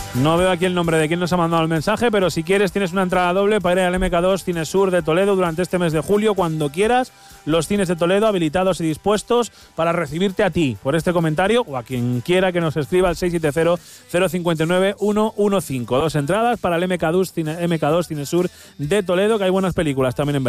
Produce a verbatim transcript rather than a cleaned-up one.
No veo aquí el nombre de quién nos ha mandado el mensaje, pero si quieres tienes una entrada doble para ir al M K dos Cine Sur de Toledo durante este mes de julio, cuando quieras. Los cines de Toledo habilitados y dispuestos para recibirte a ti por este comentario o a quien quiera que nos escriba al seis siete cero, cero cinco nueve, uno uno cinco. Dos entradas para el M K dos Cine, M K dos Cine Sur de Toledo, que hay buenas películas también en